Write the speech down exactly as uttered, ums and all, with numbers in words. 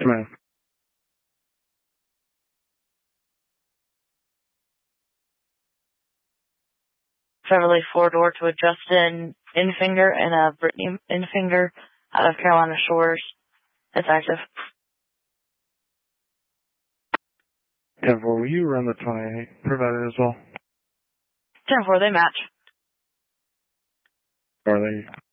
ma'am. Chevrolet four-door to a Justin Infinger and a Brittany Infinger out of Carolina Shores. That's active. ten four, will you run the twenty-eight provided as well? ten four, they match. Are they